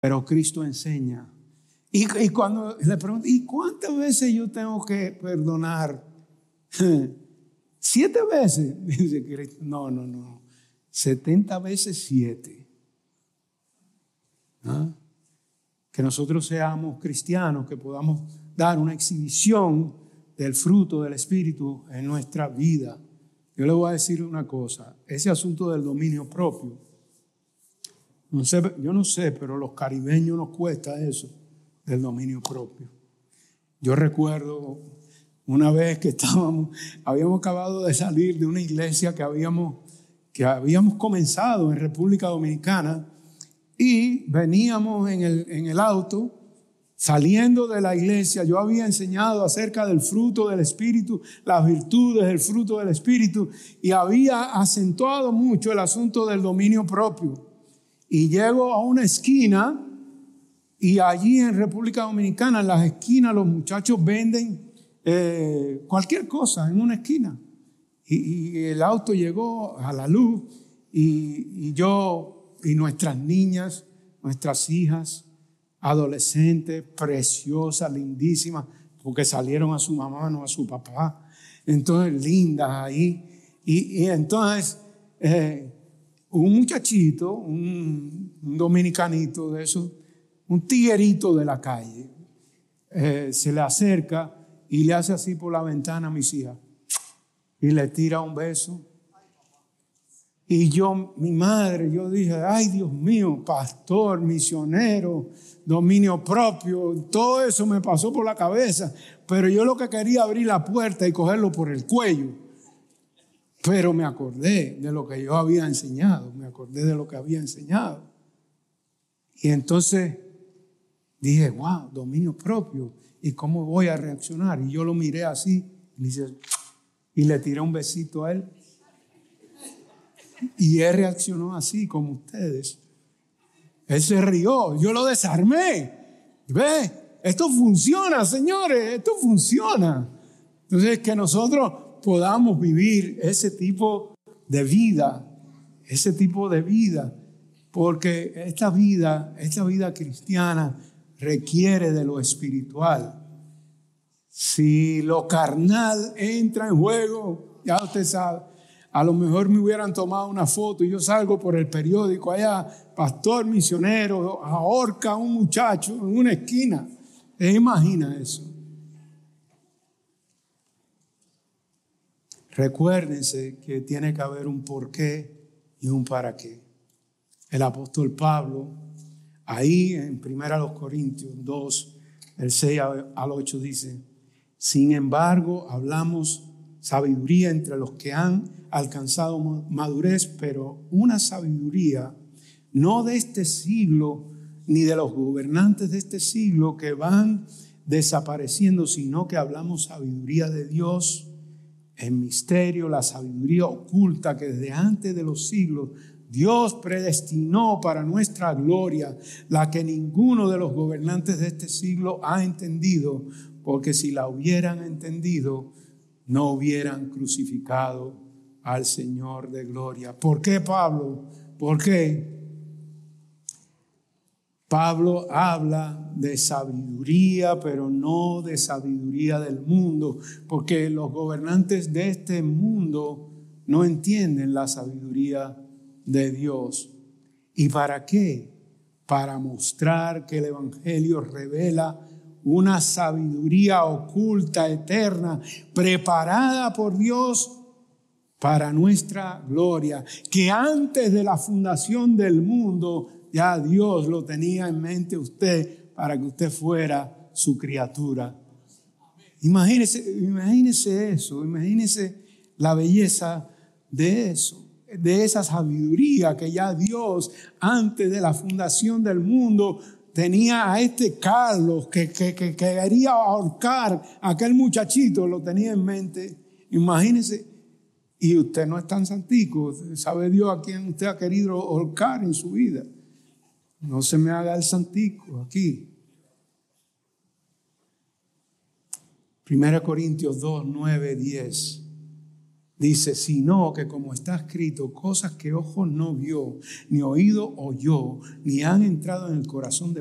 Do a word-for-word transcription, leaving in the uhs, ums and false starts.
Pero Cristo enseña. Y, y cuando le pregunto, ¿y cuántas veces yo tengo que perdonar? ¿Siete veces? Dice Cristo, no, no, no. Setenta veces siete. ¿Ah? Que nosotros seamos cristianos, que podamos dar una exhibición del fruto del Espíritu en nuestra vida. Yo le voy a decir una cosa, ese asunto del dominio propio, no sé, yo no sé, pero los caribeños nos cuesta eso, del dominio propio. Yo recuerdo una vez que estábamos, habíamos acabado de salir de una iglesia que habíamos, que habíamos comenzado en República Dominicana y veníamos en el, en el auto. Saliendo de la iglesia, yo había enseñado acerca del fruto del Espíritu, las virtudes del fruto del Espíritu, y había acentuado mucho el asunto del dominio propio. Y llego a una esquina, y allí en República Dominicana, en las esquinas, los muchachos venden eh, cualquier cosa en una esquina. Y, y el auto llegó a la luz, y, y yo y nuestras niñas, nuestras hijas, adolescentes, preciosas, lindísimas, porque salieron a su mamá, no a su papá. Entonces, lindas ahí. Y, y entonces, eh, un muchachito, un, un dominicanito de esos, un tiguerito de la calle, eh, se le acerca y le hace así por la ventana a mis hijas. Y le tira un beso. Y yo, mi madre, yo dije, ay Dios mío, pastor, misionero, dominio propio, todo eso me pasó por la cabeza. Pero yo lo que quería abrir la puerta y cogerlo por el cuello. Pero me acordé de lo que yo había enseñado, me acordé de lo que había enseñado. Y entonces dije, wow, dominio propio, ¿y cómo voy a reaccionar? Y yo lo miré así y, dice, y le tiré un besito a él. Y él reaccionó así como ustedes. Él se rió, yo lo desarmé. ¿Ve? Esto funciona, señores, esto funciona. Entonces, que nosotros podamos vivir ese tipo de vida, ese tipo de vida, porque esta vida, esta vida cristiana requiere de lo espiritual. Si lo carnal entra en juego, ya usted sabe. A lo mejor me hubieran tomado una foto y yo salgo por el periódico allá, pastor misionero, ahorca a un muchacho en una esquina. ¿Se imagina eso? Recuérdense que tiene que haber un porqué y un para qué. El apóstol Pablo, ahí en primera de Corintios dos, el seis al ocho dice, sin embargo, hablamos sabiduría entre los que han alcanzado madurez, pero una sabiduría no de este siglo ni de los gobernantes de este siglo que van desapareciendo, sino que hablamos sabiduría de Dios en misterio, la sabiduría oculta que desde antes de los siglos Dios predestinó para nuestra gloria, la que ninguno de los gobernantes de este siglo ha entendido, porque si la hubieran entendido, no hubieran crucificado al Señor de gloria. ¿Por qué, Pablo? ¿Por qué? Pablo habla de sabiduría, pero no de sabiduría del mundo, porque los gobernantes de este mundo no entienden la sabiduría de Dios. ¿Y para qué? Para mostrar que el Evangelio revela una sabiduría oculta, eterna, preparada por Dios para nuestra gloria, que antes de la fundación del mundo ya Dios lo tenía en mente usted para que usted fuera su criatura. Imagínese, imagínese eso, imagínese la belleza de eso, de esa sabiduría que ya Dios antes de la fundación del mundo tenía a este Carlos que, que, que quería ahorcar a aquel muchachito, lo tenía en mente. Imagínese. Y usted no es tan santico, sabe Dios a quién usted ha querido ahorcar en su vida. No se me haga el santico aquí. primera Corintios dos, nueve, diez. Dice, sino que como está escrito, cosas que ojo no vio, ni oído oyó, ni han entrado en el corazón de